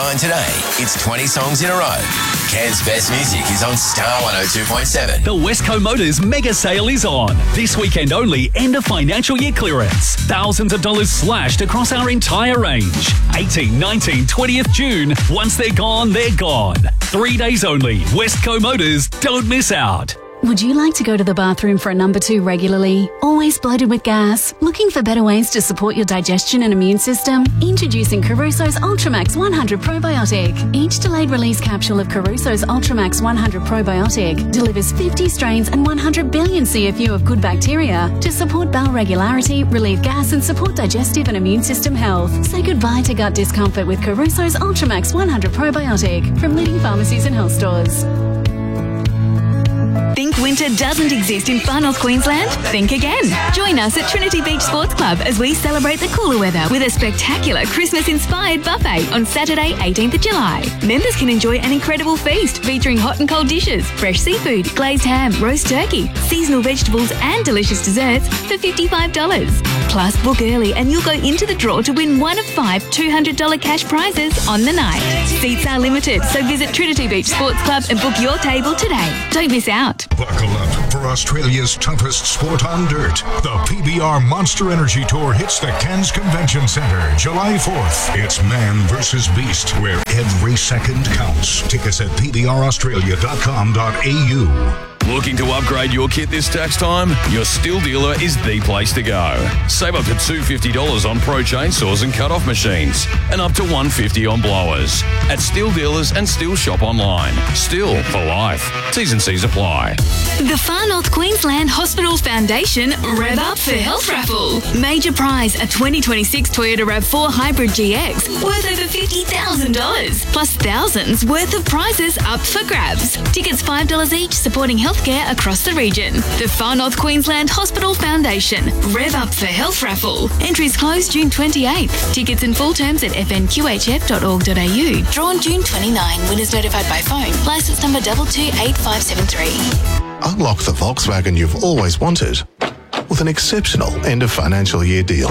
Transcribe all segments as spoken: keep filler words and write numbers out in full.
online today. It's twenty songs in a row. Cairns' best music is on Star one oh two point seven. The Westco Motors mega sale is on. This weekend only, end of financial year clearance. Thousands of dollars slashed across our entire range. eighteenth, nineteenth, twentieth June. Once they're gone, they're gone. Three days only. Westco Motors. Don't miss out. Would you like to go to the bathroom for a number two regularly? Always bloated with gas? Looking for better ways to support your digestion and immune system? Introducing Caruso's Ultramax one hundred Probiotic. Each delayed release capsule of Caruso's Ultramax one hundred Probiotic delivers fifty strains and one hundred billion C F U of good bacteria to support bowel regularity, relieve gas and support digestive and immune system health. Say goodbye to gut discomfort with Caruso's Ultramax one hundred Probiotic from leading pharmacies and health stores. Think winter doesn't exist in far north Queensland? Think again. Join us at Trinity Beach Sports Club as we celebrate the cooler weather with a spectacular Christmas-inspired buffet on Saturday, eighteenth of July. Members can enjoy an incredible feast featuring hot and cold dishes, fresh seafood, glazed ham, roast turkey, seasonal vegetables and delicious desserts for fifty-five dollars. Plus, book early and you'll go into the draw to win one of five two hundred dollars cash prizes on the night. Seats are limited, so visit Trinity Beach Sports Club and book your table today. Don't miss out. Buckle up for Australia's toughest sport on dirt. The P B R Monster Energy Tour hits the Cairns Convention Centre July fourth. It's man versus beast, where every second counts. Tickets at p b r australia dot com dot a u. Looking to upgrade your kit this tax time? Your Stihl dealer is the place to go. Save up to two hundred fifty dollars on pro chainsaws and cut-off machines and up to one hundred fifty dollars on blowers. At Stihl dealers and Stihl shop online. Stihl for life. T's and C's apply. The Far North Queensland Hospital Foundation Rev Up for Health Raffle. Major prize, a twenty twenty-six Toyota RAV four Hybrid G X worth over fifty thousand dollars. Plus thousands worth of prizes up for grabs. Tickets five dollars each, supporting healthcare across the region. The Far North Queensland Hospital Foundation Rev Up for Health Raffle. Entries close June twenty-eighth. Tickets and full terms at f n q h f dot org dot a u. Drawn June twenty-ninth. Winners notified by phone. Licence number two two eight five seven three. Unlock the Volkswagen you've always wanted with an exceptional end of financial year deal.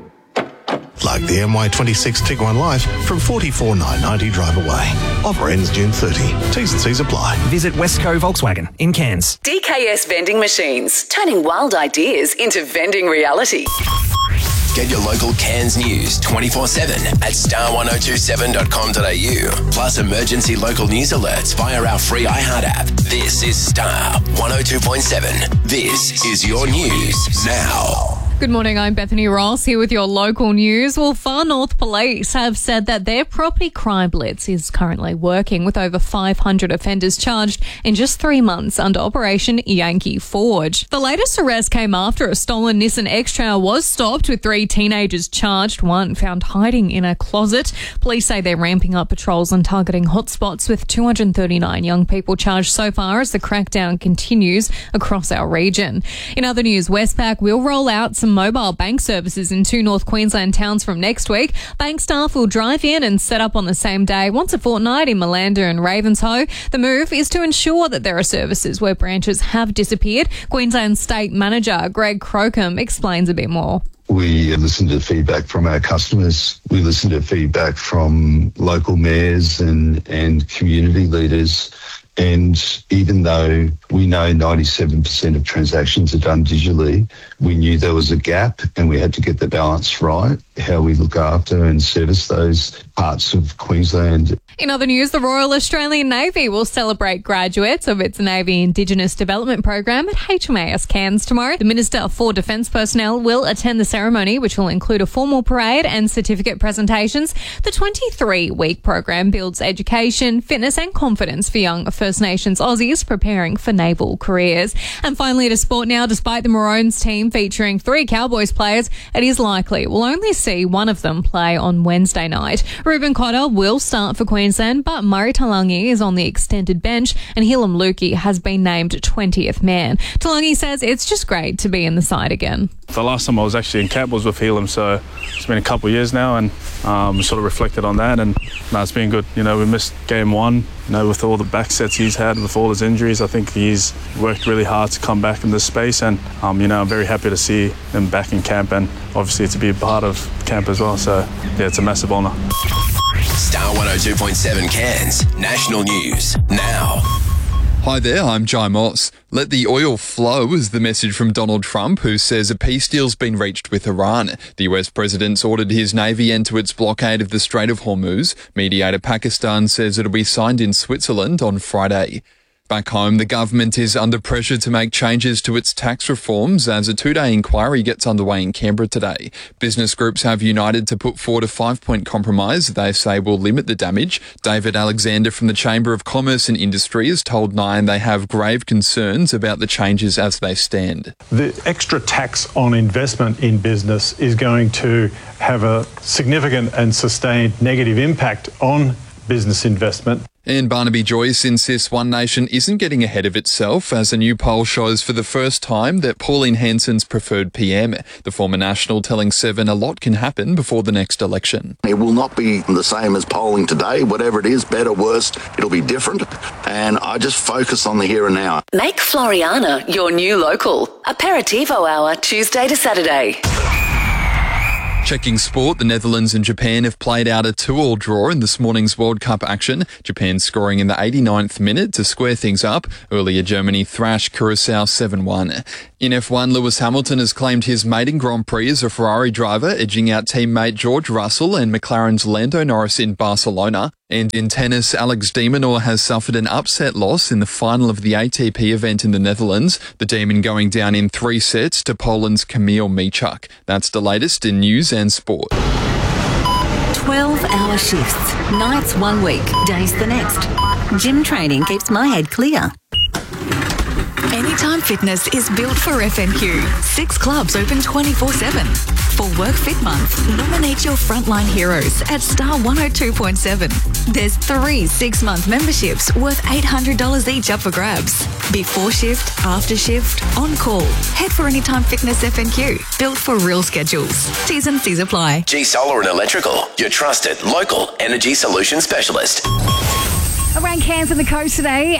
Like the M Y twenty-six Tiguan Life from forty-four thousand nine hundred ninety drive away. Offer ends June thirtieth. T's and C's apply. Visit Westco Volkswagen in Cairns. D K S Vending Machines, turning wild ideas into vending reality. Get your local Cairns news twenty-four seven at star one oh two seven dot com dot a u. Plus emergency local news alerts via our free iHeart app. This is Star one oh two point seven. This is your news now. Good morning, I'm Bethany Ross here with your local news. Well, Far North Police have said that their property crime blitz is currently working with over five hundred offenders charged in just three months under Operation Yankee Forge. The latest arrest came after a stolen Nissan X-Trail was stopped with three teenagers charged, one found hiding in a closet. Police say they're ramping up patrols and targeting hotspots with two hundred thirty-nine young people charged so far as the crackdown continues across our region. In other news, Westpac will roll out some mobile bank services in two North Queensland towns from next week. Bank staff will drive in and set up on the same day once a fortnight in Malanda and Ravenshoe. The move is to ensure that there are services where branches have disappeared. Queensland State Manager Greg Crocombe explains a bit more. We listen to feedback from our customers. We listen to feedback from local mayors and, and community leaders. And even though we know ninety-seven percent of transactions are done digitally, we knew there was a gap and we had to get the balance right, how we look after and service those parts of Queensland. In other news, the Royal Australian Navy will celebrate graduates of its Navy Indigenous Development Program at H M A S Cairns tomorrow. The Minister for Defence Personnel will attend the ceremony, which will include a formal parade and certificate presentations. The twenty-three week program builds education, fitness and confidence for young First Nations Aussies preparing for naval careers. And finally to sport now, despite the Maroons team featuring three Cowboys players, it is likely we'll only see one of them play on Wednesday night. Reuben Cotter will start for Queensland, but Murray Talangi is on the extended bench and Hillam Lukey has been named twentieth man. Talangi says it's just great to be in the side again. The last time I was actually in camp was with Hillam, so it's been a couple of years now and um, sort of reflected on that and no, it's been good. You know, we missed game one, you know, with all the back sets he's had, with all his injuries. I think he's worked really hard to come back in this space and, um, you know, I'm very happy to see him back in camp and obviously to be a part of camp as well. So, yeah, it's a massive honour. Star one oh two point seven Cairns. National news now. Hi there, I'm Jai Moss. Let the oil flow is the message from Donald Trump, who says a peace deal's been reached with Iran. The U S president's ordered his navy end to its blockade of the Strait of Hormuz. Mediator Pakistan says it'll be signed in Switzerland on Friday. Back home, the government is under pressure to make changes to its tax reforms as a two-day inquiry gets underway in Canberra today. Business groups have united to put forward a five-point compromise they say will limit the damage. David Alexander from the Chamber of Commerce and Industry has told Nine they have grave concerns about the changes as they stand. The extra tax on investment in business is going to have a significant and sustained negative impact on business investment. And Barnaby Joyce insists One Nation isn't getting ahead of itself as a new poll shows for the first time that Pauline Hanson's preferred P M. The former National telling Seven a lot can happen before the next election. It will not be the same as polling today. Whatever it is, better, worse, it'll be different. And I just focus on the here and now. Make Floriana your new local. Aperitivo hour, Tuesday to Saturday. Checking sport, the Netherlands and Japan have played out a two-all draw in this morning's World Cup action. Japan scoring in the eighty-ninth minute to square things up. Earlier, Germany thrashed Curaçao seven one. In F one, Lewis Hamilton has claimed his maiden Grand Prix as a Ferrari driver, edging out teammate George Russell and McLaren's Lando Norris in Barcelona. And in tennis, Alex de Minaur has suffered an upset loss in the final of the A T P event in the Netherlands. The Demon going down in three sets to Poland's Kamil Michuk. That's the latest in news and sport. twelve-hour shifts. Nights one week, days the next. Gym training keeps my head clear. Anytime Fitness is built for F N Q. Six clubs open twenty-four seven. For Work Fit Month, nominate your frontline heroes at Star one oh two point seven. There's three six-month memberships worth eight hundred dollars each up for grabs. Before shift, after shift, on call. Head for Anytime Fitness F N Q. Built for real schedules. T's and C's apply. G Solar and Electrical, your trusted local energy solution specialist. Around Cairns and the coast today,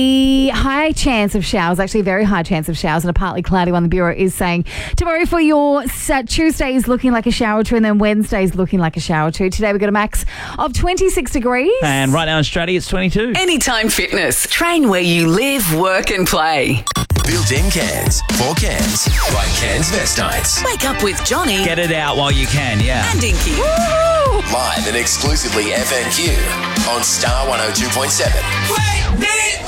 a high chance of showers, actually a very high chance of showers, and a partly cloudy one. The Bureau is saying tomorrow for your uh, Tuesday is looking like a shower or two, and then Wednesday is looking like a shower or two. Today we've got a max of twenty-six degrees. And right now in Stratty it's twenty-two. Anytime Fitness. Train where you live, work and play. Built-in Cairns, for Cairns, by Cairns Vestites. Wake up with Johnny. Get it out while you can, yeah. And Inky. Woo! Live and exclusively F N Q on Star one oh two point seven. Wake me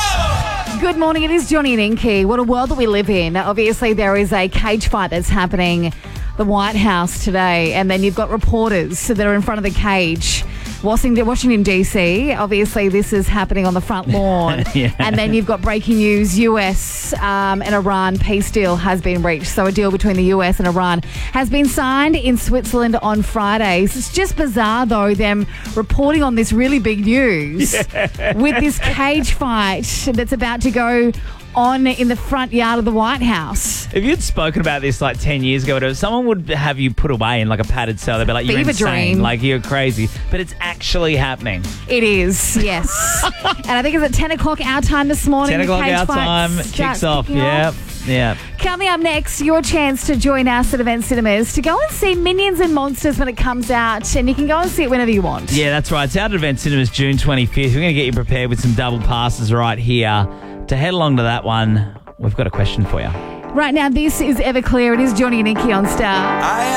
up! Good morning, it is Johnny and Inky. What a world that we live in. Obviously there is a cage fight that's happening the White House today, and then you've got reporters that are in front of the cage. Washington, Washington D C, obviously this is happening on the front lawn. Yeah. And then you've got breaking news, U S um, and Iran peace deal has been reached. So a deal between the U S and Iran has been signed in Switzerland on Friday. So it's just bizarre, though, them reporting on this really big news Yeah. with this cage fight that's about to go on in the front yard of the White House. If you'd spoken about this like ten years ago, whatever, someone would have you put away in like a padded cell. They'd be like, you're Fever insane, dream. like you're crazy. But it's actually happening. It is, yes. And I think it's at ten o'clock our time this morning. ten o'clock Cage our fight time, starts kicks off. kicking Yeah, off. yeah. Coming up next, your chance to join us at Event Cinemas to go and see Minions and Monsters when it comes out, and you can go and see it whenever you want. Yeah, that's right. It's out at Event Cinemas June twenty-fifth. We're going to get you prepared with some double passes right here. To head along to that one, we've got a question for you. Right now, this is Everclear. It is Johnny and Inky on Star.